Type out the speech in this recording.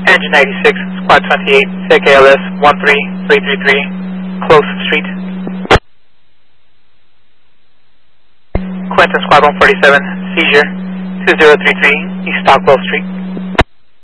Engine 96, Squad 28, CKLS 13333, Close Street. Quentin Squad 147, Seizure 2033, East Stockwell Street.